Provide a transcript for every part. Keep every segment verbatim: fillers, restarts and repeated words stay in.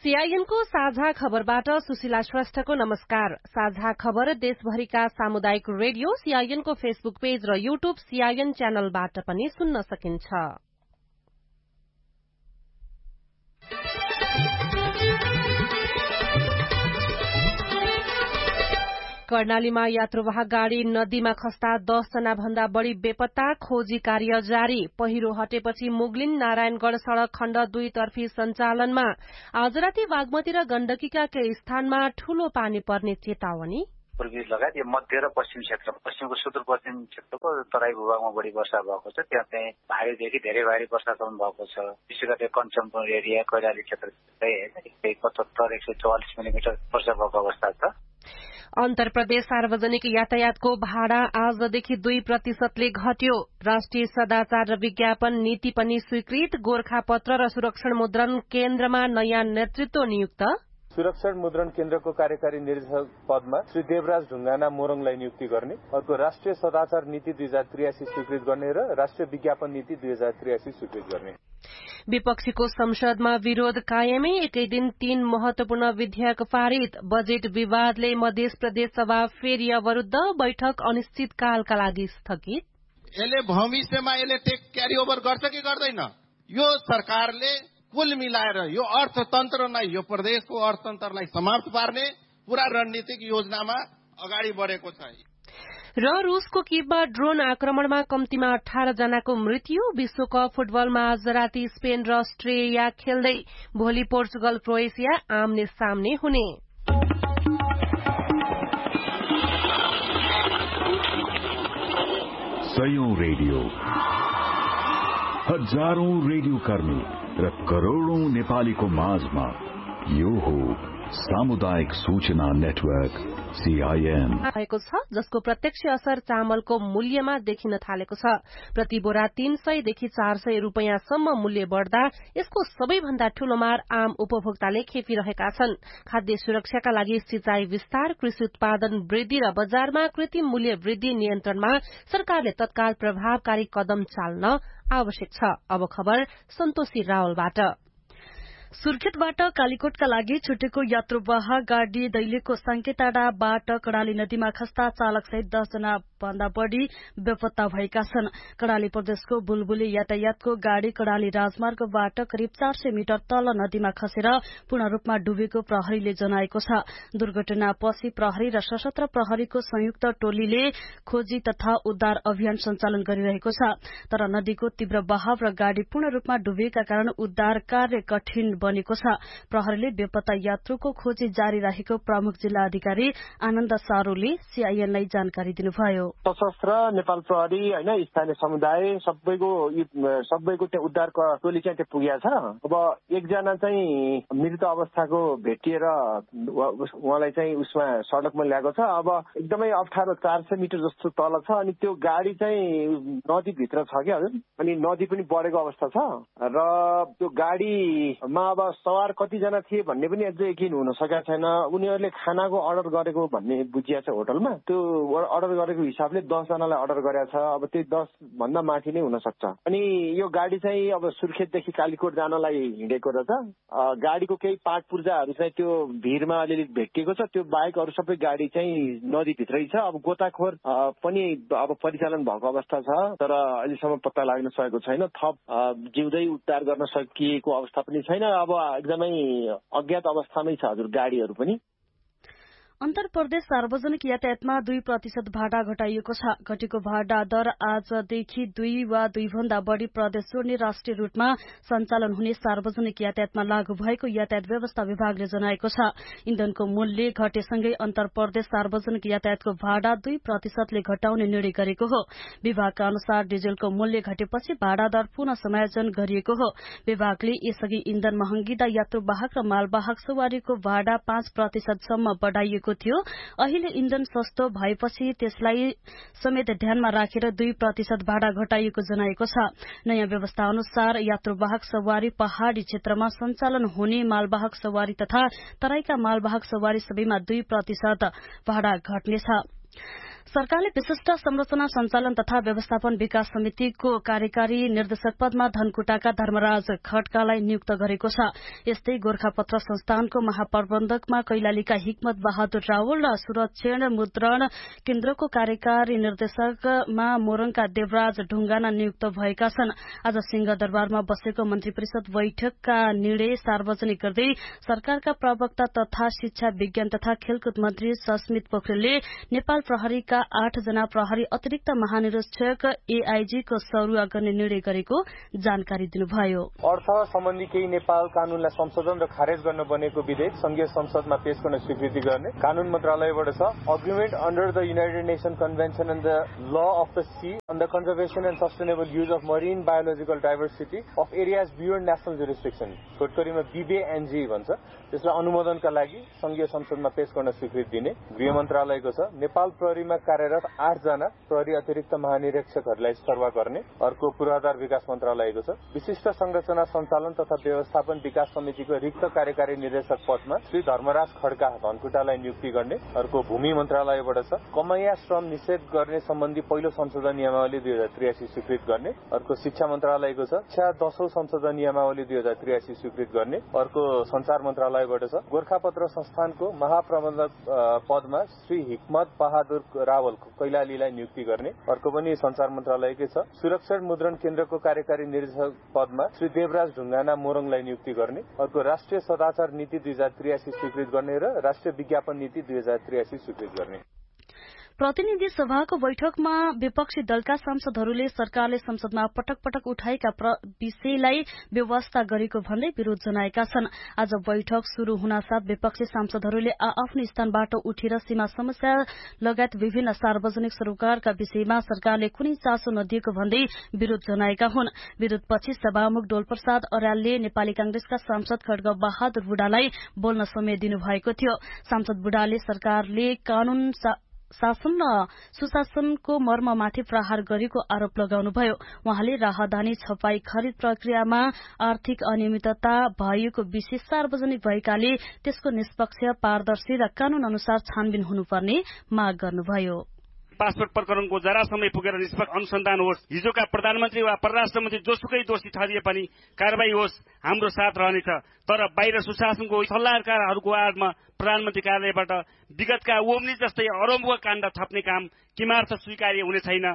सीआईएनको साझा खबरबाट सुशीला श्रेष्ठको नमस्कार। साझा खबर देशभरिका सामुदायिक रेडियो सीआईएनको फेसबुक पेज र यूट्यूब सीआईएन च्यानलबाट पनि सुन्न सकिन्छ। कर्णालीमा यात्रुवाह गाड़ी नदीमा खस्दा दस जना भन्दा बढ़ी बेपत्ता, खोजी कार्य जारी। पहिरो हटेपछि मुगलिन नारायणगढ़ सड़क खण्ड दुई तर्फी सञ्चालनमा। आज राति बागमती र गण्डकीका केही स्थानमा ठूलो पानी पर्ने चेतावनी। पूर्वी लगायत यो मध्य र पश्चिम क्षेत्र, पश्चिमको सुदूरपश्चिम क्षेत्रको तराई भूभागमा बढी वर्षा भएको छ। त्यहाँ चाहिँ भारीदेखि धेरै भारी वर्षासम्म भएको छ। विशेष गरी कञ्चनपुर एरिया, कैलाली क्षेत्र चाहिँ पचहत्तर एक सय चौवालिस मिलिमिटर वर्षा भएको अवस्था छ। अन्तर प्रदेश सार्वजनिक यातायातको भाडा आजदेखि दुई प्रतिशतले घट्यो। राष्ट्रिय सदाचार र विज्ञापन नीति पनि स्वीकृत। गोरखापत्र र सुरक्षण मुद्रण केन्द्रमा नयाँ नेतृत्व नियुक्त। सुरक्षण मुद्रण केन्द्रको कार्यकारी निर्देशक पदमा श्री देवराज ढुङ्गाना मोरङलाई नियुक्ति गर्ने। अर्को राष्ट्रिय सदाचार नीति दुई हजार त्रियासी स्वीकृत गर्ने र राष्ट्रिय विज्ञापन नीति दुई हजार त्रियासी स्वीकृत गर्ने। विपक्षीको संसदमा विरोध कायमै, एकै दिन तीन महत्वपूर्ण विधेयक पारित। बजेट विवादले मध्य प्रदेश सभा फेरि अवरुद्ध, बैठक अनिश्चितकालका लागि स्थगित। यसले भविष्यमा यसले टेक क्यारी ओभर गर्छ कि गर्दैन? यो सरकारले कुल मिलाएर यो अर्थतन्त्रलाई, यो प्रदेशको अर्थतन्त्रलाई समाप्त पार्ने पूरा रणनीतिक योजनामा अगाडि बढेको छ। र रूसको कीवमा ड्रोन आक्रमणमा कम्तीमा अठार जनाको मृत्यु। विश्वकप फुटबलमा आज राति स्पेन र अस्ट्रेलिया खेल्दै। भोलि पोर्चुगल क्रोएसिया आम्ने सामने हुने। सयौं रेडियो, हजारौं रेडियो कर्मी र करोड़ौं नेपालीको माझमा यो हो सामुदायिक सूचना नेटवर्क सीआईएन आएको छ, जसको प्रत्यक्ष असर चामलको मूल्यमा देखिन थालेको छ। प्रति बोरा तीन सय देखि चार सय रूपियाँसम्म मूल्य बढ़दा यसको सबैभन्दा ठूलो मार आम उपभोक्ताले खेपिरहेका छन्। खाद्य सुरक्षाका लागि सिंचाई विस्तार, कृषि उत्पादन वृद्धि र बजारमा कृत्रिम मूल्य वृद्धि नियन्त्रणमा सरकारले तत्काल प्रभावकारी कदम चाल्न आवश्यक छ। अब खबर सन्तोषी रावलबाट। सुर्खेतबाट कालीकोटका लागि छुटेको यात्रुवाह गाड़ी दैलेखको सांकेटाडाबाट कडाली नदीमा खस्दा चालक सहित दस जना भन्दा बढ़ी बेपत्ता भएका छन्। कडाली प्रदेशको बुलबुली यातायातको गाड़ी कडाली राजमार्गबाट करिब चार सय मिटर तल नदीमा खसेर पूर्ण रूपमा डुबेको प्रहरीले जनाएको छ। दुर्घटनापछि प्रहरी र सशस्त्र प्रहरीको संयुक्त टोलीले खोजी तथा उद्धार अभियान सञ्चालन गरिरहेको छ। तर नदीको तीव्र बहाव र गाड़ी पूर्ण रूपमा डुबेका कारण उद्धार कार्य कठिन बनेको छ। प्रहरीले बेपत्ता यात्रुको खोजी जारी राखेको प्रमुख जिल्ला अधिकारी आनन्द सारोले सीआईएनलाई जानकारी दिनुभयो। सशस्त्र नेपाल प्रहरी हैन, स्थानीय समुदाय सबैको सबैको त्यहाँ उद्धारको टोली चाहिँ त्यहाँ पुगेको छ। अब एकजना चाहिँ मृत अवस्थाको भेटिएर उहाँलाई चाहिँ उसमा सडकमा ल्याएको छ। अब एकदमै अप्ठ्यारो चार सय मिटर जस्तो तल छ। अनि त्यो गाडी चाहिँ नदीभित्र छ क्या, अनि नदी पनि बढेको अवस्था छ र त्यो गाडीमा अब सवार कतिजना थिए भन्ने पनि अझै यकिन हुन सकेको छैन। उनीहरूले खानाको अर्डर गरेको भन्ने बुझिया छ होटलमा। त्यो अर्डर गरेको हिसाबले दस जनालाई अर्डर गरेको छ। अब त्यही दस भन्दा माथि नै हुन सक्छ। अनि यो गाडी चाहिँ अब सुर्खेतदेखि कालीकोट जानलाई हिँडेको रहेछ। गाडीको केही पार्ट पूर्जाहरू चाहिँ त्यो भिरमा अलिअलि भेटिएको छ। त्यो बाहेक अरू सबै गाडी चाहिँ नदीभित्रै छ। अब गोताखोर पनि अब परिचालन भएको अवस्था छ, तर अहिलेसम्म पत्ता लाग्न सकेको छैन। थप जिउँदै उद्धार गर्न सकिएको अवस्था पनि छैन। अब एकदमै अज्ञात अवस्थामै छ हजुर गाडीहरू पनि। अन्तर प्रदेश सार्वजनिक यातायातमा दुई प्रतिशत भाडा घटाइएको छ। घटेको भाडा दर आजदेखि दुई वा दुई भन्दा बढ़ी प्रदेश जोड्ने राष्ट्रिय रूटमा सञ्चालन हुने सार्वजनिक यातायातमा लागू भएको यातायात व्यवस्था विभागले जनाएको छ। इन्धनको मूल्य घटेसँगै अन्तर प्रदेश सार्वजनिक यातायातको भाडा दुई प्रतिशतले घटाउने निर्णय गरेको हो। विभागका अनुसार डिजेलको मूल्य घटेपछि भाडा दर पुनः समायोजन गरिएको हो। विभागले यसअघि इन्धन महँगिँदा यात्रुवाहक र मालवाहक सवारीको भाडा पाँच प्रतिशतसम्म बढ़ाइएको थियो। अहिले इन्धन सस्तो भएपछि त्यसलाई समेत ध्यानमा राखेर दुई प्रतिशत भाडा घटाइएको जनाएको छ। नयाँ व्यवस्था अनुसार यात्रुवाहक सवारी पहाड़ी क्षेत्रमा सञ्चालन हुने मालवाहक सवारी तथा तराईका मालवाहक सवारी सबैमा दुई प्रतिशत भाडा घट्नेछ। सरकारले विशिष्ट संरचना सञ्चालन तथा व्यवस्थापन विकास समितिको कार्यकारी निर्देशक पदमा धनकुटाका धर्मराज खड्कालाई नियुक्त गरेको छ। यस्तै गोरखापत्र संस्थानको महाप्रबन्धकमा कैलालीका हिक्मत बहादुर रावल र सुरक्षण मुद्रण केन्द्रको कार्यकारी निर्देशकमा मोरङका देवराज ढुंगाना नियुक्त भएका छन्। आज सिंहदरबारमा बसेको मन्त्री परिषद बैठकका निर्णय सार्वजनिक गर्दै सरकारका प्रवक्ता तथा शिक्षा विज्ञान तथा खेलकुद मन्त्री सस्मित पोखरेलले नेपाल प्रहरीका आठ जना प्रहरी अतिरिक्त महानिरीक्षक एआईजी को सरुवा गर्ने निर्णय गरेको जानकारी दिनुभयो। अर्थ सम्बन्धी केही नेपाल कानूनलाई संशोधन र खारेज गर्न बनेको विधेयक संघीय संसदमा पेश गर्न स्वीकृति गर्ने कानून मन्त्रालयबाट छ। Agreement under the United nation convention and the law of the C on the conservation and sustainable use of Marin biological diversity of areas beyond national जुरिस्डिक्सन, छोटकरीमा बीबीएनजी भन्छ, त्यसलाई अनुमोदनका लागि संघीय संसदमा पेश गर्न स्वीकृति दिने गृह मन्त्रालयको छ। नेपाल प्रहरीमा कार्यरत आठ जना प्रहरी अतिरिक्त महानिरीक्षकहरूलाई सरुवा गर्ने अर्को पूर्वाधार विकास मन्त्रालयको छ। विशिष्ट संरचना सञ्चालन तथा व्यवस्थापन विकास समितिको रिक्त कार्यकारी निर्देशक पदमा श्री धर्मराज खड्का धनकुटालाई नियुक्ति गर्ने अर्को भूमि मन्त्रालयबाट छ। कमैया श्रम निषेध गर्ने सम्बन्धी पहिलो संशोधन नियमावली दुई हजार त्रियासी स्वीकृत गर्ने अर्को शिक्षा मन्त्रालयको छ। शिक्षा दशौं संशोधन नियमावली दुई हजार त्रियासी स्वीकृत गर्ने अर्को संचार मन्त्रालयबाट छ। गोरखापत्र संस्थानको महाप्रबन्धक पदमा श्री हिक्मत बहादुर रावल कैलालीलाई नियुक्ति गर्ने अर्को पनि संचार मन्त्रालयकै छ। सुरक्षण मुद्रण केन्द्रको कार्यकारी निर्देशक पदमा श्री देवराज ढुंगाना मोरङलाई नियुक्ति गर्ने अर्को राष्ट्रिय सदाचार नीति दुई हजार त्रियासी स्वीकृत गर्ने र राष्ट्रिय विज्ञापन नीति दुई हजार त्रियासी स्वीकृत गर्ने। प्रतिनिधि सभाको बैठकमा विपक्षी दलका सांसदहरूले सरकारले संसदमा पटक पटक उठाएका विषयलाई व्यवस्था गरेको भन्दै विरोध जनाएका छन्। आज बैठक शुरू हुनासाथ विपक्षी सांसदहरूले आआफ्नो स्थानबाट उठेर सीमा समस्या लगायत विभिन्न सार्वजनिक सरोकारका विषयमा सरकारले कुनै चासो नदिएको भन्दै विरोध जनाएका हुन्। विरोधपछि सभामुख डोलप्रसाद अर्यालले नेपाली कांग्रेसका सांसद खड्ग बहादुर बुढालाई बोल्न समय दिनुभएको थियो। सांसद बुढाले सरकारले कानून शासन र सुशासनको मर्ममाथि प्रहार गरेको आरोप लगाउनुभयो। वहाँले राहदानी छपाई खरिद प्रक्रियामा आर्थिक अनियमितता भएको विषय सार्वजनिक भएकाले त्यसको निष्पक्ष पारदर्शी र कानून अनुसार छानबिन हुनुपर्ने माग गर्नुभयो। पासपोर्ट प्रकरणको जरा समय पुगेर निष्पक्ष अनुसन्धान होस्। हिजोका प्रधानमन्त्री वा परराष्ट्र मन्त्री जोसुकै दोषी ठहरिए पनि कारबाही होस्, हाम्रो साथ रहनेछ। तर बाहिर सुशासनको सल्लाहकारहरूको आडमा प्रधानमन्त्री कार्यालयबाट विगतका ओम्नी जस्तै अरम्भुवा काण्ड थप्ने काम किमार्थ स्वीकार्य हुने छैन।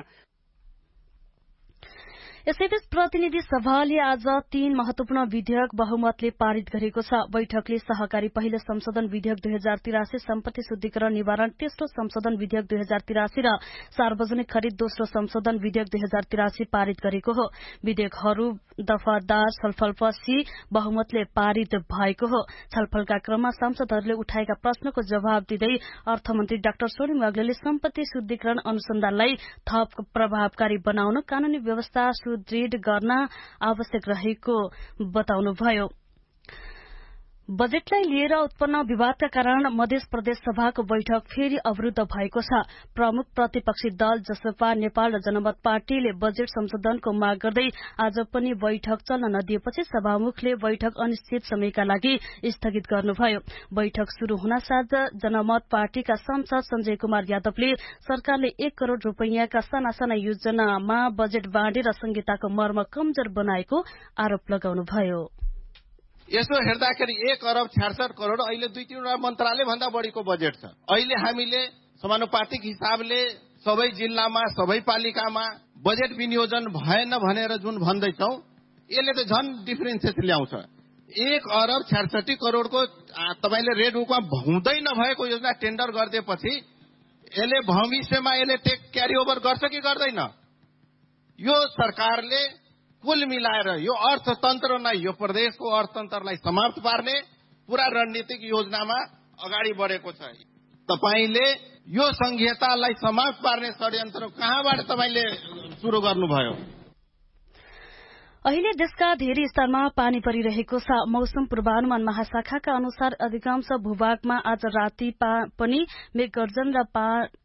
यसैबीच प्रतिनिधि सभाले आज तीन महत्वपूर्ण विधेयक बहुमतले पारित गरेको छ। बैठकले सहकारी पहिलो संशोधन विधेयक दुई हजार तिरासी, सम्पत्ति शुद्धिकरण निवारण तेस्रो संशोधन विधेयक दुई हजार तिरासी र सार्वजनिक खरिद दोस्रो संशोधन विधेयक दुई हजार तिरासी पारित गरेको हो। विधेयकहरू दफादार छलफलपछि बहुमतले पारित भएको हो। छलफलका क्रममा सांसदहरूले उठाएका प्रश्नको जवाब दिँदै अर्थमन्त्री डाक्टर सोनिम वाग्लेले सम्पत्ति शुद्धिकरण अनुसन्धानलाई थप प्रभावकारी बनाउन कानूनी व्यवस्था सुदृढ गर्न आवश्यक रहेको बताउनुभयो। बजेटलाई लिएर उत्पन्न विवादका कारण मध्य प्रदेश सभाको बैठक फेरि अवरुद्ध भएको छ। प्रमुख प्रतिपक्षी दल जसपा नेपाल र जनमत पार्टीले बजेट संशोधनको माग गर्दै आज पनि बैठक चल्न नदिएपछि सभामुखले बैठक अनिश्चित समयका लागि स्थगित गर्नुभयो। बैठक शुरू हुनासाथ जनमत पार्टीका सांसद संजय कुमार यादवले सरकारले एक करोड़ रूपियाँका साना साना योजनामा बजेट बाँडेर संहिताको मर्म कमजोर बनाएको आरोप लगाउनुभयो। यसो हेर्दाखेरि एक अरब छ्यासठ करोड़ अहिले दुई तीनवटा मन्त्रालय भन्दा बढीको बजेट छ। अहिले हामीले समानुपातिक हिसाबले सबै जिल्लामा सबै पालिकामा बजेट विनियोजन भएन भनेर जुन भन्दैछौ यसले त झन डिफरेन्सेस ल्याउँछ। एक अरब छ्यासठी करोड़को तपाईले रेड बुकमा हुँदै नभएको योजना टेन्डर गरिदिएपछि यसले भविष्यमा यसले टेक क्यारी ओभर गर्छ कि गर्दैन? यो सरकारले कुल मिलाएर यो अर्थतन्त्रलाई यो प्रदेशको अर्थतन्त्रलाई समाप्त पार्ने पूरा रणनीतिक योजनामा अगाडि बढेको छ। तपाईले यो संहितालाई समाप्त पार्ने षड्यन्त्र कहाँबाट तपाईले सुरु गर्नुभयो? अहिले देशका धेरै स्थानमा पानी परिरहेको छ। मौसम पूर्वानुमान महाशाखाका अनुसार अधिकांश भूभागमा आज राति पनि मेघगर्जन र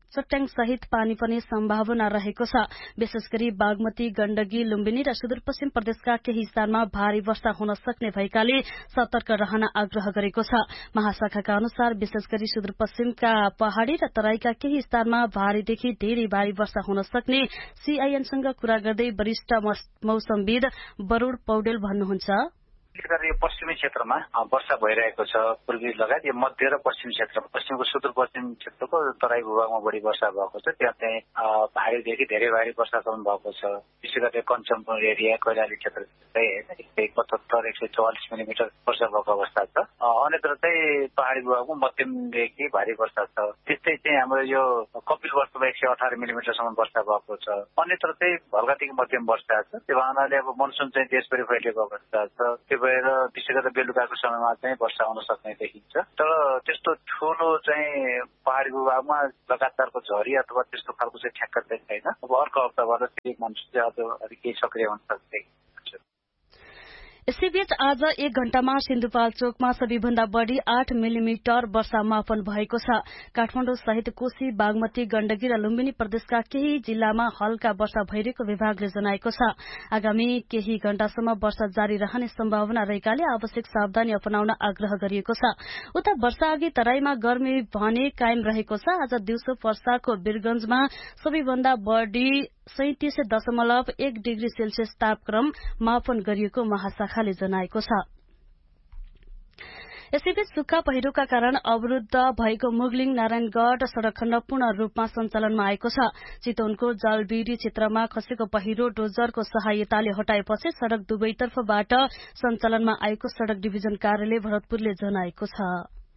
चट्याङ सहित पानी पर्ने सम्भावना रहेको छ। विशेष गरी बागमती, गण्डकी, लुम्बिनी र सुदूरपश्चिम प्रदेशका केही स्थानमा भारी वर्षा हुन सक्ने भएकाले सतर्क रहन आग्रह गरेको छ। महाशाखाका अनुसार विशेष गरी सुदूरपश्चिमका पहाड़ी र तराईका केही स्थानमा भारीदेखि धेरै भारी वर्षा हुन सक्ने सीआईएनसँग कुरा गर्दै वरिष्ठ मौसमविद वरूण पौडेल भन्नुहुन्छ। यो पश्चिमी क्षेत्रमा वर्षा भइरहेको छ। पूर्वी लगायत यो मध्य र पश्चिमी क्षेत्र, पश्चिमको सुदूरपश्चिम क्षेत्रको तराई भूभागमा बढी वर्षा भएको छ। त्यहाँ चाहिँ भारीदेखि धेरै भारी वर्षासम्म भएको छ। विशेष गरी कञ्चनपुर एरिया, कैलाली क्षेत्र चाहिँ होइन एक सय पचहत्तर एक सय चौवालिस मिलिमिटर वर्षा भएको अवस्था छ। अन्यत्र चाहिँ पहाडी भूभागमा मध्यमदेखि भारी वर्षा छ। त्यस्तै चाहिँ हाम्रो यो कपिलवस्तुमा एक सय अठार मिलिमिटरसम्म वर्षा भएको छ। अन्यत्र चाहिँ हल्कादेखि मध्यम वर्षा छ। त्यो भावनाले अब मनसुन चाहिँ देशभरि फैलिएको अवस्था छ। त्यो भएर विशेष गरेर बेलुकाको समयमा चाहिँ वर्षा आउन सक्ने देखिन्छ। तर त्यस्तो ठुलो चाहिँ पहाडी भूभागमा लगातारको झरी अथवा त्यस्तो खालको चाहिँ ठ्याक्क चाहिँ छैन। अब अर्को हप्ताबाट चाहिँ मनसुन चाहिँ अझ अलिक केही सक्रिय हुन सक्छ। यसैबीच आज एक घण्टामा सिन्धुपाल्चोकमा सबैभन्दा बढ़ी आठ मिलिमिटर वर्षा मापन भएको छ। काठमाडौँ सहित कोशी, बागमती, गण्डकी र लुम्बिनी प्रदेशका केही जिल्लामा हल्का वर्षा भइरहेको विभागले जनाएको छ। आगामी केही घण्टासम्म वर्षा जारी रहने सम्भावना रहेकाले आवश्यक सावधानी अपनाउन आग्रह गरिएको छ। उता वर्षा अघि तराईमा गर्मी भने कायम रहेको छ। आज दिउँसो पर्साको वीरगंजमा सबैभन्दा बढ़ी सैतिस दशमलव एक डिग्री सेल्सियस तापक्रम मापन गरिएको महाशाखाले जनाएको छ। यसैबीच सुक्खा पहिरोका कारण अवरूद्ध भएको मुगलिङ नारायणगढ़ सड़क खण्ड पूर्ण रूपमा सञ्चालनमा आएको छ। चितवनको जलबिरी क्षेत्रमा खसेको पहिरो डोजरको सहायताले हटाएपछि सड़क दुवैतर्फबाट सञ्चालनमा आएको सड़क डिभिजन कार्यालय भरतपुरले जनाएको छ।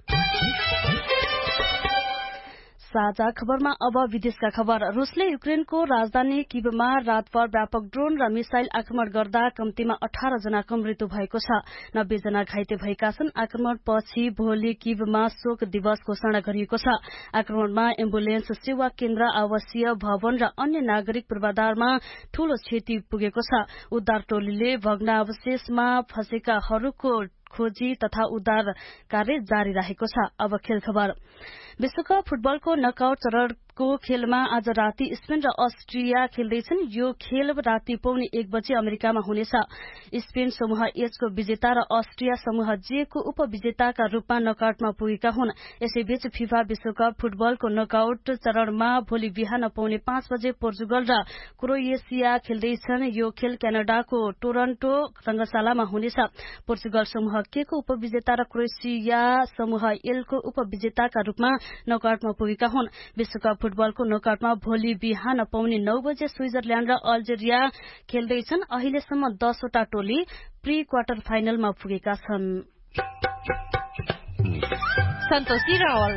साझा खबरमा अब विदेशका खबर। रूसले युक्रेनको राजधानी किभमा रातभर व्यापक ड्रोन र मिसाइल आक्रमण गर्दा कम्तीमा अठार जनाको मृत्यु भएको छ। नब्बे जना घाइते भएका छन्। आक्रमणपछि भोलि किभमा शोक दिवस घोषणा गरिएको छ। आक्रमणमा एम्बुलेन्स सेवा केन्द्र, आवासीय भवन र अन्य नागरिक पूर्वाधारमा ठूलो क्षति पुगेको छ। उद्धार टोलीले भग्नावशेषमा फँसेकाहरूको खोजी तथा उद्धार कार्य जारी रहेको छ। अब खेल खबर। विश्वकप फुटबलको नकआउट चरणको खेलमा आज राति स्पेन र अस्ट्रिया खेल्दैछन्। यो खेल राति पौने एक बजे अमेरिकामा हुनेछ। स्पेन समूह एच को विजेता र अस्ट्रिया समूह जे को उपविजेताका रूपमा नकआउटमा पुगेका हुन्। यसैबीच फिफा विश्वकप फुटबलको नकआउट चरणमा भोलि बिहान पौने पाँच बजे पोर्चुगल र क्रोएसिया खेल्दैछन्। यो खेल क्यानाडाको टोरन्टो रंगशालामा हुनेछ। पोर्चुगल समूह के को उपविजेता र क्रोएसिया समूह एल को उपविजेताका रूपमा नकआउटमा पुगेका हुन्। विश्वकप फुटबलको नकआउटमा भोलि बिहान पौने नौ बजे स्विजरल्याण्ड र अल्जेरिया खेल्दैछन्। अहिलेसम्म दसवटा टोली प्री क्वार्टर फाइनलमा पुगेका छन्। सन्तोषी रावल।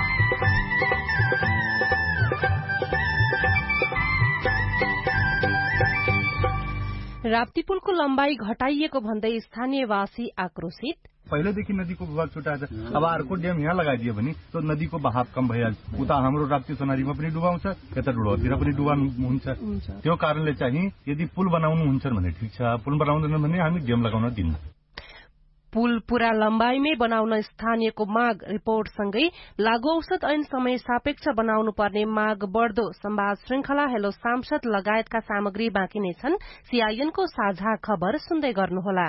राप्ती पुलको लम्बाई घटाइएको भन्दै स्थानीयवासी आक्रोशित। पहिलेदेखि नदीको भूभाग छुट्याएको छ। अब अर्को ड्याम यहाँ लगाइदियो भने त्यो नदीको बहाव कम भइहाल्छ। उता हाम्रो राप्ती सोनारीमा पनि डुबाउँछ, यता डुडोतिर पनि डुबाउनु हुन्छ। त्यो कारणले चाहिँ यदि पुल बनाउनुहुन्छ भने ठिक छ, पुल बनाउँदैन भने हामी ड्याम लगाउन दिन्न। पुल पूरा लम्बाईमै बनाउन स्थानीयको माग। रिपोर्टसँगै लागू औषध ऐन समय सापेक्ष बनाउनु पर्ने माग बढ्दो। संवाद श्रृंखला हेलो सांसद लगायतका सामग्री बाँकी नै छन्। सीआईएनको साझा खबर सुन्दै गर्नुहोला।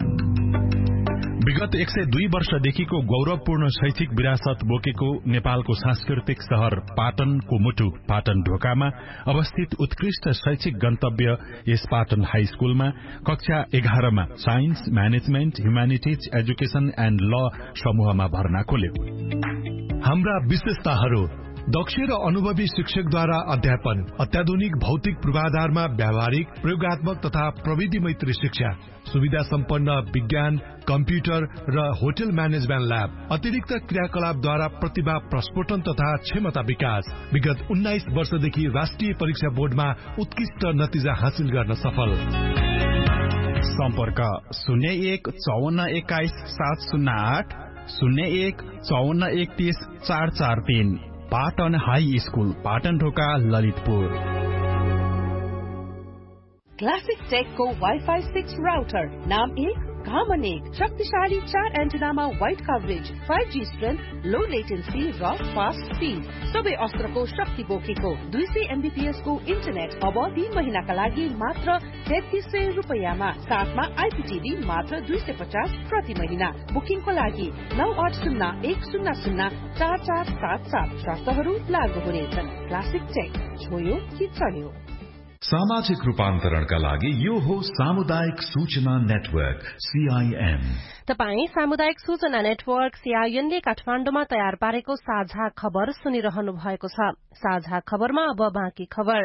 विगत एक सय दुई वर्षदेखिको गौरवपूर्ण शैक्षिक विरासत बोकेको नेपालको सांस्कृतिक शहर पाटनको मुटु पाटन ढोकामा अवस्थित उत्कृष्ट शैक्षिक गन्तव्य यस पाटन हाई स्कूलमा कक्षा एघारमा science, management, humanities, education and ल समूहमा भर्ना खोल्यो। हाम्रा विशेषताहरू: दक्ष र अनुभवी शिक्षकद्वारा अध्यापन, अत्याधुनिक भौतिक पूर्वाधारमा व्यावहारिक, प्रयोगात्मक तथा प्रविधि मैत्री शिक्षा, सुविधा सम्पन्न विज्ञान, कम्प्युटर र होटल म्यानेजमेन्ट ल्याब, अतिरिक्त क्रियाकलापद्वारा प्रतिभा प्रस्फोटन तथा क्षमता विकास। विगत उन्नाइस वर्षदेखि राष्ट्रिय परीक्षा बोर्डमा उत्कृष्ट नतिजा हासिल गर्न सफल। सम्पर्क शून्य एक चौवन्न एक्काइस सात शून्य आठ, शून्य एक चौवन्न एकतीस चार चार तीन। पाटन हाई स्कूल, पाटन ढोका, ललितपुर। क्लासिक टेक को वाईफाई सिक्स राउटर नाम एक घाम अनेक शक्तिशाली चार एन्टेनामा wide coverage, five G strength, लो लेटेन्सी र फास्ट स्पिड, सबै अस्त्रको शक्ति बोकेको दुई सय एमबीपीएस को इन्टरनेट अब तीन महिनाका लागि मात्र तेत्तीस सय रुपियाँमा, साथमा आइपीटीभी मात्र दुई सय पचास प्रति महिना। बुकिङको लागि नौ आठ शून्य एक शून्य शून्य चार चार सात सात। शर्तहरू लागू हुनेछन्। क्लासिक टेक, छोयो कि चल्यो। सामाजिक रूपान्तरणका लागि यो हो सामुदायिक सूचना नेटवर्क सीआईएन। तपाई सामुदायिक सूचना नेटवर्क सीआईएनले काठमाडौँमा तयार पारेको साझा खबर सुनिरहनु भएको छ। साझा खबरमा अब बाँकी खबर।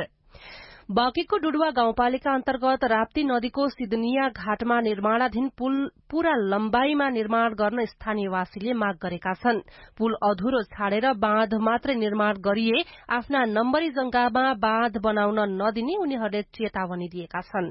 बाँकीको डुडुवा गाउँपालिका अन्तर्गत राप्ती नदीको सिदनिया घाटमा निर्माणाधीन पुल पूरा लम्बाईमा निर्माण गर्न स्थानीयवासीले माग गरेका छन्। पुल अधुरो छाडेर बाँध मात्रै निर्माण गरिए आफ्ना नम्बरी जग्गामा बाँध बनाउन नदिने उनीहरूले चेतावनी दिएका छन्।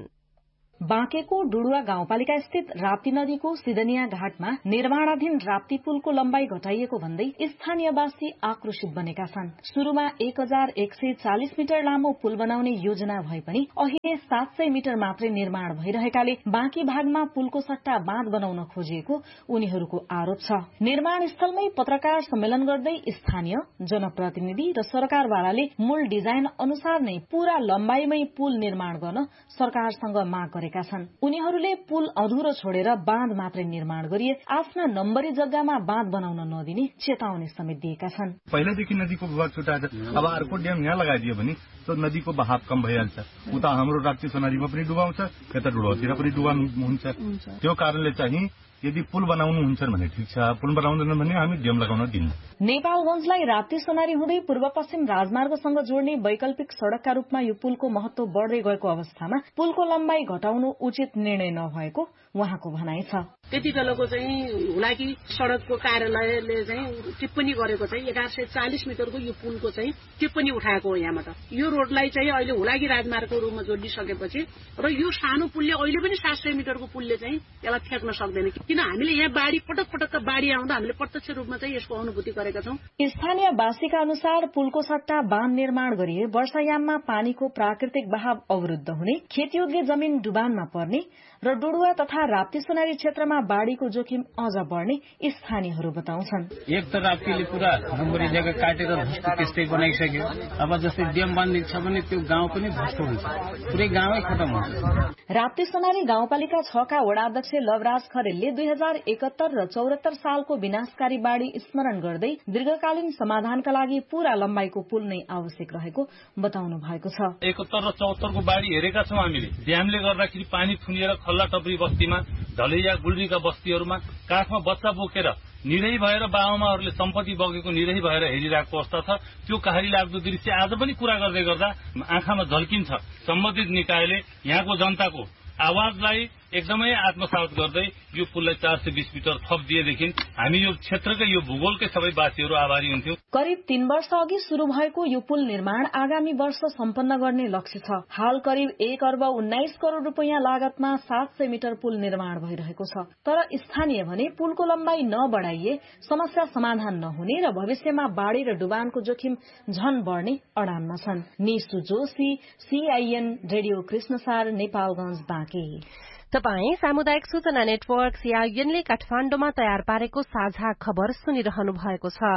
बाँकेको डुडुवा गाउँपालिका स्थित राप्ती नदीको सिदनिया घाटमा निर्माणाधीन राप्ती पुलको लम्बाई घटाइएको भन्दै स्थानीयवासी आक्रोशित बनेका छन्। शुरूमा एक हजार एक सय चालिस मिटर लामो पुल बनाउने योजना भए पनि अहिले सात सय मिटर मात्रै निर्माण भइरहेकाले बाँकी भागमा पुलको सट्टा बाँध बनाउन खोजिएको उनीहरूको आरोप छ। निर्माण स्थलमै पत्रकार सम्मेलन गर्दै स्थानीय, जनप्रतिनिधि र सरकारवालाले मूल डिजाइन अनुसार नै पूरा लम्बाईमै पुल निर्माण गर्न सरकारसँग माग गरे। उनीहरूले पुल अधुरो छोडेर बाँध मात्रै निर्माण गरिए आफ्ना नम्बरी जग्गामा बाँध बनाउन नदिने चेतावनी समेत दिएका छन्। पहिलादेखि नदीको भूभाग छुट्याएर अब अर्को ड्याम यहाँ लगाइदियो भने त्यो नदीको बहाव कम भइहाल्छ। उता हाम्रो राप्ती सोनारीमा पनि डुबाउँछ, यता डुडौतिर पनि डुबाउनु हुन्छ। त्यो कारणले चाहिँ यदि पुल बनाउनुहुन्छ भने ठिक छ, पुल बनाउँदैन भने हामी ड्याम लगाउन दिन्न। नेपालगंजलाई राप्ती सोनारी हुँदै पूर्व पश्चिम राजमार्गसँग जोड्ने वैकल्पिक सड़कका रूपमा यो पुलको महत्व बढ़दै गएको अवस्थामा पुलको लम्बाई घटाउनु उचित निर्णय नभएको उहाँको भनाइ छ। त्यति बेलाको चाहिँ हुलाकी सड़कको कार्यालयले चाहिँ टिप्पणी गरेको चाहिँ एघार सय चालिस मिटरको यो पुलको चाहिँ टिप्पणी उठाएको हो यहाँबाट। यो रोडलाई चाहिँ अहिले हुलाकी राजमार्गको रूपमा जोडिसकेपछि र यो सानो पुलले अहिले पनि सात सय मिटरको पुलले चाहिँ यसलाई फेक्न सक्दैन, किन हामीले यहाँ बाढ़ी पटक पटक बाढ़ी आउँदा हामीले प्रत्यक्ष रूपमा चाहिँ यसको अनुभूति गरेका छौं। स्थानीयवासीका अनुसार पुलको सट्टा बाँध निर्माण गरिए वर्षायाममा पानीको प्राकृतिक बहाव अवरुद्ध हुने, खेतयोग्य जमिन डुबानमा पर्ने र डुडुवा तथा राप्ती सोनारी क्षेत्रमा बाढ़ीको जोखिम अझ बढ़ने स्थानीयहरू बताउँछन्। एक त राप्तीले पूरा नम्बरी जग्गा काटेर भ्रष्ट त्यस्तै बनाइसक्यो। अब जस्तै ड्याम बनिन्छ भने त्यो गाउँ पनि भ्रष्ट हुन्छ, पुरै गाउँै खतम हुन्छ। राप्ती सोनारी गाउँपालिका छ का वडा अध्यक्ष लवराज खरेलले दुई हजार एकहत्तर र चौरात्तर सालको विनाशकारी बाढ़ी स्मरण गर्दै दीर्घकालीन समाधानका लागि पूरा लम्बाईको पुल नै आवश्यक रहेको बताउनु भएको छ। एकहत्तर र चौहत्तरको बाढ़ी हेरेका छौं हामीले। ड्यामले गर्दाखेरि पानी थुनिएर खल्ला टपरी बस्तीमा, ढलैया गुल्रीका बस्तीहरूमा काठमा बच्चा बोकेर निरही भएर बाबामाहरूले सम्पत्ति बगेको निरही भएर हेरिरहेको अवस्था छ। त्यो कहारी लाग्दो दृश्य आज पनि कुरा गर्दै गर्दा आँखामा झल्किन्छ। सम्बन्धित निकायले यहाँको जनताको आवाजलाई एकदमै आत्मसात गर्दै यो पुललाई चार सय बीस मिटर थप दिएदेखि हामी यो क्षेत्रकै यो भूगोलकै सबै वासीहरू आभारी हुन्थ्यौं। करिब तीन वर्ष अघि शुरू भएको यो पुल निर्माण आगामी वर्ष सम्पन्न गर्ने लक्ष्य छ। हाल करिब एक अर्ब उन्नाइस करोड़ रूपियाँ लागतमा सात सय मिटर पुल निर्माण भइरहेको छ। तर स्थानीय भने पुलको लम्बाई नबढ़ाइए समस्या समाधान नहुने र भविष्यमा बाढ़ी र डुबानको जोखिम झन बढ़ने अडानमा छन्। Nishu Joshi, CIN radio Krishnasar, Nepalganj, Banke. तपाई सामुदायिक सूचना नेटवर्क सीआईएनले काठमाडौँमा तयार पारेको साझा खबर सुनिरहनु भएको छ।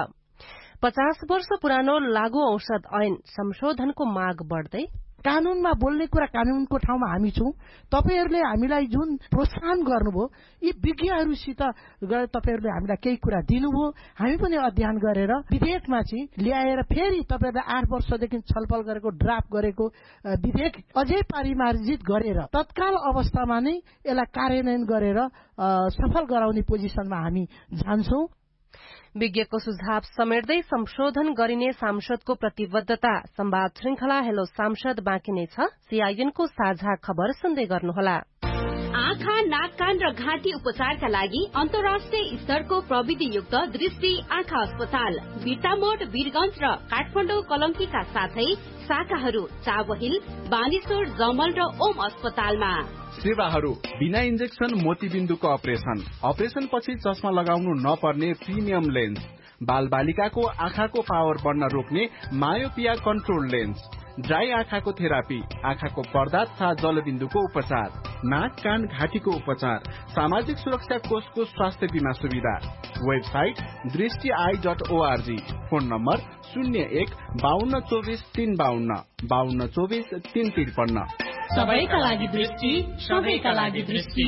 पचास वर्ष पुरानो लागू औषध ऐन संशोधनको माग बढ़दै कानूनमा बोल्ने कुरा कानूनको ठाउँमा हामी छौं। तपाईहरुले हामीलाई जुन प्रोत्साहन गर्नुभयो यी विज्ञहरूसित गएर तपाईहरुले हामीलाई केही कुरा दिनुभयो, हामी पनि अध्ययन गरेर विधेयकमा चाहिँ ल्याएर फेरि तपाईहरुले आठ वर्षदेखि छलफल गरेको ड्राफ्ट गरेको विधेयक अझै परिमार्जित गरेर तत्काल अवस्थामा नै यसलाई कार्यान्वयन गरेर सफल गराउने पोजिसनमा हामी जान्छौं। विज्ञको सुझाव समेट्दै संशोधन गरिने सांसदको प्रतिबद्धता। संवाद श्रृंखला हेलो सांसद बाँकी नै छ। सीआईएनको साझा खबर सुन्दै गर्नुहोला। आँखा, नाक, कान र घाँटी उपचारका लागि अन्तर्राष्ट्रिय स्तरको प्रविधियुक्त दृष्टि आँखा अस्पताल बिर्तामोड, वीरगंज र काठमाडौँ कलंकीका साथै शाखाहरू चाबहिल, बानेश्वर, जमल र ओम अस्पतालमा। सेवाहरू बिना इन्जेक्सन मोतीबिन्दुको अपरेशन, अपरेशन पछि चस्मा लगाउनु नपर्ने प्रिमियम लेन्स, बाल बालिकाको आँखाको पावर बढ्न रोक्ने मायोपिया कन्ट्रोल लेन्स, ड्राई आँखाको थेरापी, आँखाको पर्दा तथा जलबिन्दुको उपचार, नाक कान घाँटीको उपचार, सामाजिक सुरक्षा कोषको स्वास्थ्य बीमा सुविधा। वेबसाइट दृष्टि I dot ORG. Phone number शून्य एक बाहन्न चौबिस तीन बाहन्न बाहन्न चौबिस तीन त्रिपन्न। सबैका लागि दृष्टि, सबैका लागि दृष्टि।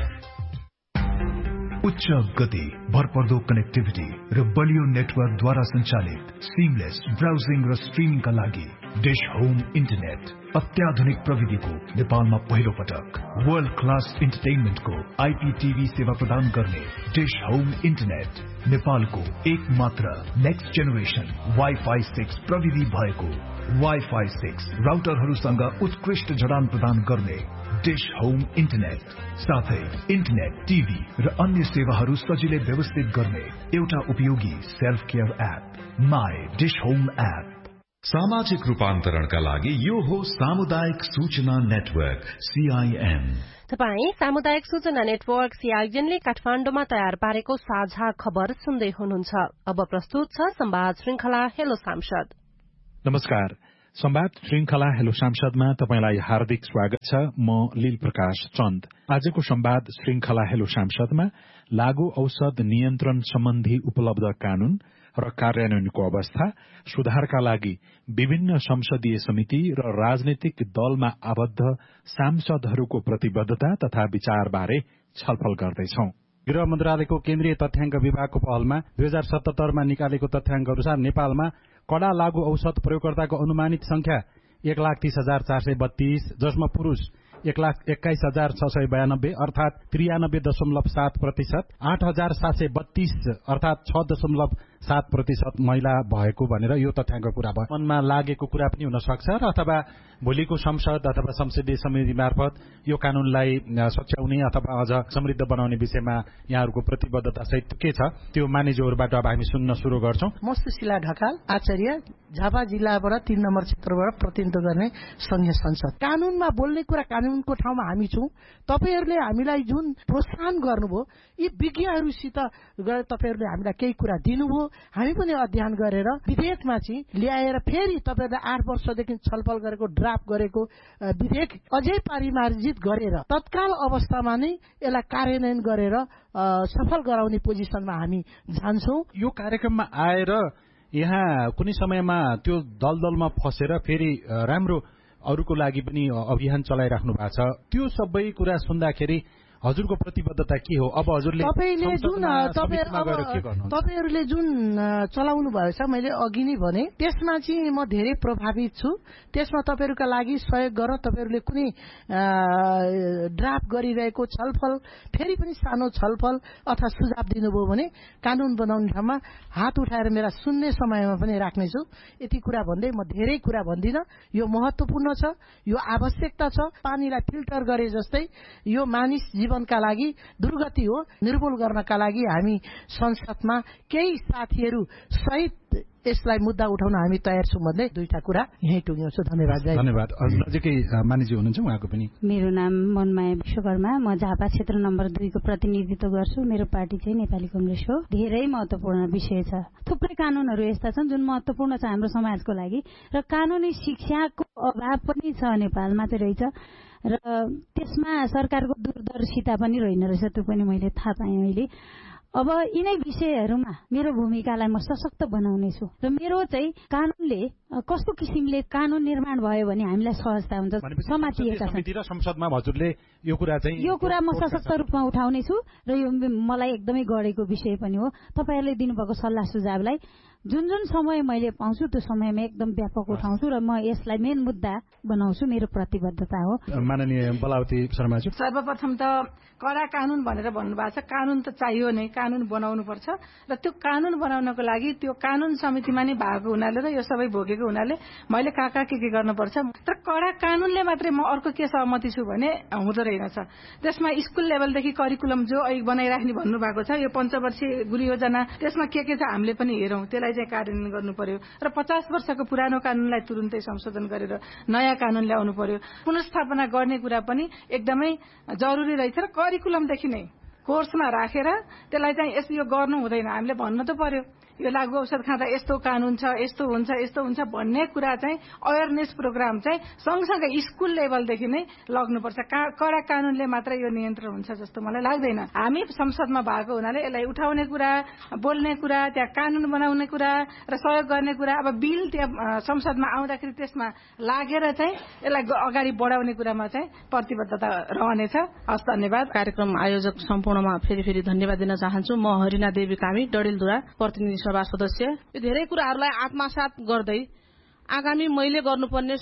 उच्च गति, भरपर्दो कनेक्टिभिटी र बलियो नेटवर्कद्वारा सञ्चालित सिमलेस ब्राउजिङ र स्ट्रिमिङका लागि डिश होम इन्टरनेट। अत्याधुनिक प्रविधिको नेपालमा पहिलो पटक वर्ल्ड क्लास इन्टरटेनमेन्टको आइपीटीभी सेवा प्रदान गर्ने डिश होम इन्टरनेट नेपालको एक मात्र नेक्स्ट जेनेरेसन वाइफाई सिक्स प्रविधि भएको वाइफाई सिक्स राउटरहरूसँग उत्कृष्ट जडान प्रदान गर्ने डिश होम इन्टरनेट, साथै इन्टरनेट, टिभी र अन्य सेवाहरू सजिलै व्यवस्थित गर्ने एउटा उपयोगी self care app my dish home app. सामाजिक रूपान्तरणका लागि यो हो सामुदायिक सूचना नेटवर्क सीआईएन। तपाई सामुदायिक सूचना नेटवर्क सीआईएनले काठमाडौँमा तयार पारेको साझा खबर सुन्दै हुनुहुन्छ। अब प्रस्तुत छ संवाद श्रृंखला हेलो सांसद। नमस्कार, संवाद श्रृंखला हेलो सांसदमा तपाईलाई हार्दिक स्वागत छ। म लील प्रकाश चन्द। आजको संवाद श्रृंखला हेलो सांसदमा लागू औषध नियन्त्रण सम्बन्धी उपलब्ध कानून र कार्यान्वयनको अवस्था, सुधारका लागि विभिन्न संसदीय समिति र राजनैतिक दलमा आबद्ध सांसदहरूको प्रतिबद्धता तथा विचारबारे छलफल गर्दैछौं। गृह मन्त्रालयको केन्द्रीय तथ्याङ्क विभागको पहलमा दुई हजार सतहत्तरमा निकालेको तथ्याङ्क अनुसार नेपालमा कड़ा लागू औषध प्रयोगकर्ताको अनुमानित संख्या एक लाख तीस हजार चार सय बत्तीस, जसमा पुरूष एक लाख एक्काइस हजार छ सय बयानब्बे अर्थात त्रियानब्बे दशमलव सात प्रतिशत, आठ हजार सात सय बत्तीस अर्थात छ दशमलव सात प्रतिशत महिला भएको भनेर यो तथ्याङ्क कुरा भयो। मनमा लागेको कुरा पनि हुन सक्छ र अथवा भोलिको संसद अथवा संसदीय समिति मार्फत यो कानूनलाई सच्याउने अथवा अझ समृद्ध बनाउने विषयमा यहाँहरूको प्रतिबद्धता सहित के छ त्यो मानिसहरूबाट अब हामी सुन्न शुरू गर्छौं। म सुशीला ढकाल, आचार्य, झापा जिल्लाबाट तीन नम्बर क्षेत्रबाट प्रतिनिधित्व गर्ने संघीय संसद। कानूनमा बोल्ने कुरा कानूनको ठाउँमा हामी छौं। तपाईहरुले हामीलाई जुन प्रोत्साहन गर्नुभयो, यी विज्ञहरूसित गएर तपाईहरुले हामीलाई केही कुरा दिनुभयो, हामी पनि अध्ययन गरेर विधेयकमा चाहिँ ल्याएर फेरि तपाईहरुले आठ वर्षदेखि छलफल गरेको ड्राफ्ट गरेको विधेयक अझै परिमार्जित गरेर तत्काल अवस्थामा नै यसलाई कार्यान्वयन गरेर सफल गराउने पोजिसनमा हामी जान्छौं। यो कार्यक्रममा आएर यहाँ कुनै समयमा त्यो दलदलमा फसेर फेरि राम्रो अरूको लागि पनि अभियान चलाइराख्नु भएको छ। त्यो सबै कुरा सुन्दाखेरि हजुरको प्रतिबद्धता के हो? अब हजुरले तपाईले जुन तपाईहरुले जुन चलाउनु भएको छ, मैले अघि नै भने त्यसमा चाहिँ म धेरै प्रभावित छु। त्यसमा तपाईहरुका लागि सहयोग गर्न तपाईहरुले कुनै ड्राफ्ट गरिरहेको छलफल फेरि पनि सानो छलफल अथवा सुझाव दिनुभयो भने कानून बनाउने ठाउँमा हात उठाएर मेरा सुन्ने समयमा पनि राख्नेछु। यति कुरा भन्दै म धेरै कुरा भन्दिन। यो महत्त्वपूर्ण छ, यो आवश्यकता छ। पानीलाई फिल्टर गरे जस्तै यो मानिस जीवनका लागि दुर्गति हो। निर्मूल गर्नका लागि हामी संसदमा केही साथीहरू सहित यसलाई मुद्दा उठाउन हामी तयार छौं भन्दै दुईटा कुरा यही टुङ्ग्याउँछु। धन्यवाद। धन्यवाद। नजिकै मानिजी हुनुहुन्छ, उहाँको पनि। मेरो नाम मनमाया विश्वकर्मा, म झापा क्षेत्र नम्बर दुईको प्रतिनिधित्व गर्छु। मेरो पार्टी चाहिँ नेपाली कांग्रेस हो। धेरै महत्वपूर्ण विषय छ। थुप्रै कानूनहरू यस्ता छन् जुन महत्वपूर्ण छ हाम्रो समाजको लागि र कानूनी शिक्षाको अभाव पनि छ नेपालमा चाहिँ रहेछ र त्यसमा सरकारको दूरदर्शिता पनि रहेन रहेछ। त्यो पनि मैले थाहा पाएँ अहिले। अब यिनै विषयहरूमा मेरो भूमिकालाई म सशक्त बनाउनेछु र मेरो चाहिँ कानूनले कस्तो किसिमले कानून निर्माण भयो भने हामीलाई सहजता हुन्छ। समातिएका छन् र संसदमा हजुरले यो कुरा चाहिँ यो कुरा म सशक्त रूपमा उठाउनेछु र यो मलाई एकदमै गढेको विषय पनि हो। तपाईहरुले दिनुभएको सल्लाह सुझावलाई जुन जुन समय मैले पाउँछु त्यो समयमा एकदम व्यापक उठाउँछु र म यसलाई मेन मुद्दा बनाउँछु। मेरो प्रतिबद्धता हो। माननीय बलावती शर्माजी, सर्वप्रथम त कडा कानून भनेर भन्नुभएको छ। कानून त चाहियो नै, कानून बनाउनु पर्छ र त्यो कानून बनाउनको लागि त्यो कानून समितिमा नै भएको हुनाले र यो सबै भोगेको हुनाले मैले कहाँ कहाँ के के गर्नुपर्छ। तर कडा कानूनले मात्रै म अर्को के सहमति छु भने हुँदो रहेनछ। त्यसमा स्कुल लेभलदेखि करिकुलम जो अहिले बनाइराख्ने भन्नुभएको छ, यो पञ्चवर्षीय गुरु योजना, त्यसमा के के छ हामीले पनि हेरौं। त्यसलाई चाहिँ कार्यान्वयन गर्नु पर्यो र पचास वर्षको पुरानो कानूनलाई तुरुन्तै संशोधन गरेर नयाँ कानून ल्याउनु पर्यो। पुनर्स्थापना गर्ने कुरा पनि एकदमै जरुरी रहेछ र करिकुलमदेखि नै कोर्समा राखेर त्यसलाई चाहिँ यस यो गर्नु हुँदैन हामीले भन्न त पर्यो। यो लागू औषध खाँदा यस्तो कानून छ, यस्तो हुन्छ, यस्तो हुन्छ भन्ने कुरा चाहिँ अवेरनेस प्रोग्राम चाहिँ सँगसँगै स्कुल लेभलदेखि नै लग्नुपर्छ। कडा कानूनले मात्रै यो नियन्त्रण हुन्छ जस्तो मलाई लाग्दैन। हामी संसदमा भएको हुनाले यसलाई उठाउने कुरा, बोल्ने कुरा, त्यहाँ कानून बनाउने कुरा र सहयोग गर्ने कुरा, अब बिल त्यहाँ संसदमा आउँदाखेरि त्यसमा लागेर चाहिँ यसलाई अगाडि बढाउने कुरामा चाहिँ प्रतिबद्धता रहनेछ। हस्, धन्यवाद। कार्यक्रम आयोजक सम्पूर्णमा फेरि फेरि धन्यवाद दिन चाहन्छु। म हरिना देवी कामी, डडेलधुरा प्रतिनिधि सभा सदस्य। यो धेरै कुराहरूलाई आत्मसात गर्दै आगामी मैले गर्नुपर्ने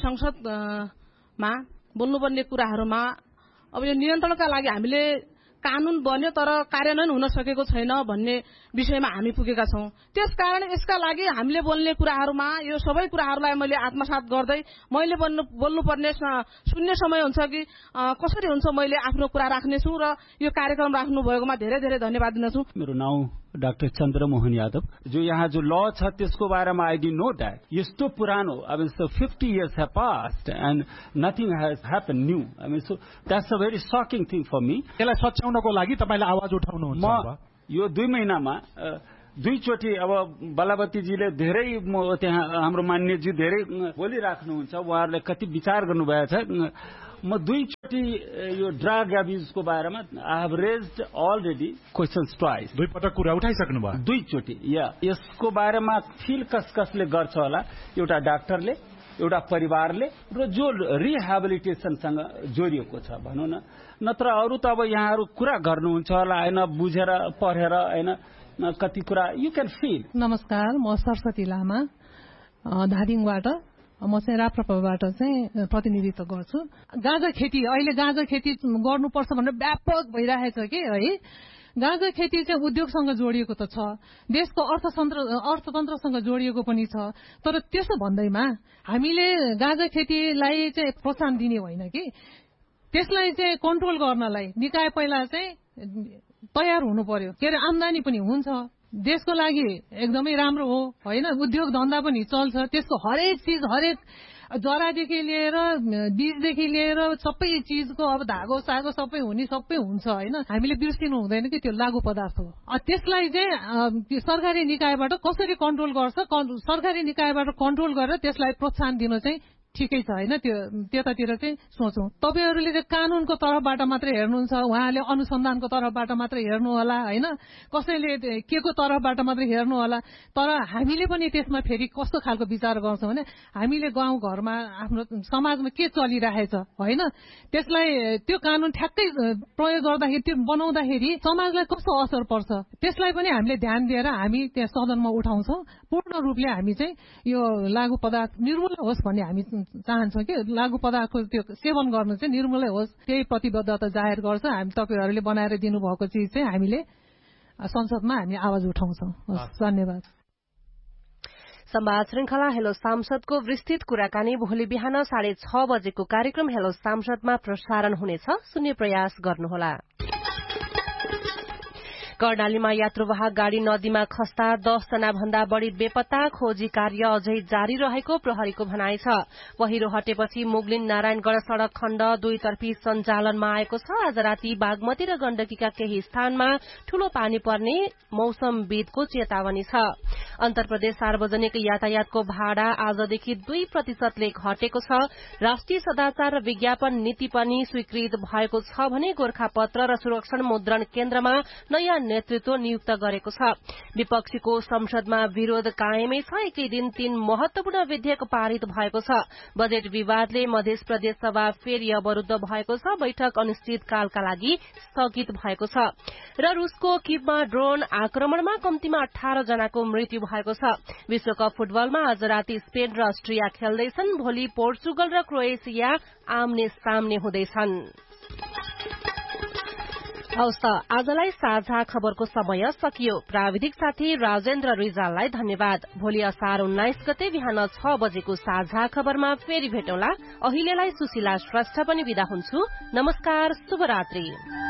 संसदमा बोल्नुपर्ने कुराहरूमा अब यो नियन्त्रणका लागि हामीले कानून बन्यो तर कार्यान्वयन हुन सकेको छैन भन्ने विषयमा हामी पुगेका छौं। त्यसकारण यसका लागि हामीले बोल्ने कुराहरूमा यो सबै कुराहरूलाई मैले आत्मसात गर्दै मैले बोल्नुपर्ने शून्य समय हुन्छ कि कसरी हुन्छ मैले आफ्नो कुरा राख्नेछु र यो कार्यक्रम राख्नु भएकोमा धेरै धेरै धन्यवाद दिन्छु। मेरो नाम डाक्टर चन्द्रमोहन यादव। जो यहाँ जो ल छ त्यसको बारेमा आई डिड नो द्याट यस्तो पुरानो I mean so fifty years have past and nothing has happen new I mean so that's a very sucking thing for me. यसलाई सच्याउनको लागि तपाईले आवाज उठाउनुहुन्छ। म यो दुई महिनामा दुईचोटि अब बालावतीजीले धेरै त्यहाँ हाम्रो मान्यजी धेरै बोलिराख्नुहुन्छ, उहाँहरूले कति विचार गर्नुभएको छ। म दुईचोटि यो ड्रग एब्युजको बारेमा I have raised already questions twice. दुई पटक कुरा उठाइसक्नु भयो। दुईचोटि या यसको बारेमा फिल कस कसले गर्छ होला, एउटा डाक्टरले, एउटा परिवारले र जो रिहेबिलिटेसनसँग जोडिएको छ भनौँ न। नत्र अरू त अब यहाँहरू कुरा गर्नुहुन्छ होला होइन, बुझेर पढेर होइन कति कुरा यु क्यान फिल। नमस्कार, म सरस्वती लामा धादिङबाट। म चाहिँ राप्रपाबाट चाहिँ प्रतिनिधित्व गर्छु। गाँजा खेती अहिले गाँजा खेती गर्नुपर्छ भनेर व्यापक भइरहेछ कि है। गाँजा खेती चाहिँ उद्योगसँग जोडिएको त छ, देशको अर्थतन्त्र अर्थतन्त्रसँग जोडिएको पनि छ। तर त्यसो भन्दैमा हामीले गाँजा खेतीलाई चाहिँ प्रोत्साहन दिने होइन कि त्यसलाई चाहिँ कन्ट्रोल गर्नलाई निकाय पहिला चाहिँ तयार हुनु पर्यो। के अरे आम्दानी पनि हुन्छ, देशको लागि एकदमै राम्रो हो होइन। उद्योग धन्दा पनि चल्छ, त्यसको हरेक चिज हरेक जरादेखि लिएर बीजदेखि लिएर सबै चिजको अब धागो सागो सबै हुने सबै हुन्छ होइन। हामीले बिर्सिनु हुँदैन कि त्यो लागू पदार्थ हो। त्यसलाई चाहिँ सरकारी निकायबाट कसरी कन्ट्रोल गर्छ, सरकारी निकायबाट कन्ट्रोल गरेर त्यसलाई प्रोत्साहन दिनु चाहिँ ठिकै छ होइन। त्यो त्यतातिर चाहिँ सोचौँ। तपाईँहरूले चाहिँ कानूनको तर्फबाट मात्रै हेर्नुहुन्छ, उहाँले अनुसन्धानको तर्फबाट मात्रै हेर्नु होला होइन, कसैले के को तर्फबाट मात्रै हेर्नु होला। तर हामीले पनि त्यसमा फेरि कस्तो खालको विचार गर्छौँ भने हामीले गाउँ घरमा आफ्नो समाजमा के चलिरहेछ होइन, त्यसलाई त्यो कानून ठ्याक्कै प्रयोग गर्दाखेरि त्यो बनाउँदाखेरि समाजलाई कस्तो असर पर्छ त्यसलाई पनि हामीले ध्यान दिएर हामी त्यहाँ सदनमा उठाउँछौँ। पूर्ण रूपले हामी चाहिँ यो लागू पदार्थ निर्मूल होस् भन्ने हामी चाहन्छौँ कि लागू पदार्थको त्यो सेवन गर्नु चाहिँ निर्मूलै होस्, त्यही प्रतिबद्धता जाहेर गर्छ। हामी तपाईँहरूले बनाएर दिनुभएको चिज चाहिँ हामीले संसदमा हामी आवाज उठाउँछौँ। धन्यवाद। संवाद श्रृंखला हेलो सांसदको विस्तृत कुराकानी भोलि बिहान साढे छ बजेको कार्यक्रम हेलो सांसदमा प्रसारण हुनेछ, सुन्ने प्रयास गर्नुहोला। कर्णालीमा यात्रुवाहक गाड़ी नदीमा खस्दा दस जना भन्दा बढ़ी बेपत्ता, खोजी कार्य अझै जारी रहेको प्रहरीको भनाइ छ। पहिरो हटेपछि मुगलिन नारायणगढ़ सड़क खण्ड दुईतर्फी सञ्चालनमा आएको छ। आज राति बागमती र गण्डकीका केही स्थानमा ठूलो पानी पर्ने मौसमविदको चेतावनी छ। अन्तरप्रदेश सार्वजनिक यातायातको भाडा आजदेखि दुई प्रतिशतले घटेको छ। राष्ट्रिय सदाचार र विज्ञापन नीति पनि स्वीकृत भएको छ भने गोरखापत्र र सुरक्षण मुद्रण केन्द्रमा नयाँ नेतृत्व नियुक्त गरेको छ। विपक्षीको संसदमा विरोध कायमै छ। एकै दिन तीन महत्वपूर्ण विधेयक पारित भएको छ। बजेट विवादले मध्य प्रदेश सभा फेरि अवरूद्ध भएको छ। बैठक अनिश्चितकालका लागि स्थगित भएको छ। र रूसको किभमा ड्रोन आक्रमणमा कम्तीमा अठार जनाको मृत्यु भएको छ। विश्वकप फुटबलमा आज राति स्पेन र अस्ट्रिया खेल्दैछन्। भोलि पोर्चुगल र क्रोएसिया आम्ने सामने हुँदैछन्। हवस् त आजलाई साझा खबरको समय सकियो। प्राविधिक साथी राजेन्द्र रिजाललाई धन्यवाद। भोलि असार उन्नाइस गते बिहान छ बजेको साझा खबरमा फेरि भेटौँला। अहिलेलाई सुशीला श्रेष्ठ पनि विदा हुन्छु। नमस्कार, शुभरात्री।